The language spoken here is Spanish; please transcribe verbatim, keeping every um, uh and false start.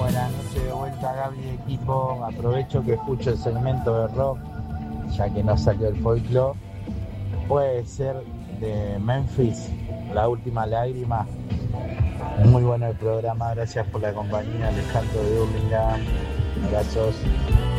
Buenas noches de vuelta, Gaby, equipo. Aprovecho que escucho el segmento de rock, ya que no salió el folclore. Puede ser de Memphis, La Última Lágrima. Muy bueno el programa, gracias por la compañía. Alejandro de Burlingame. Abrazos.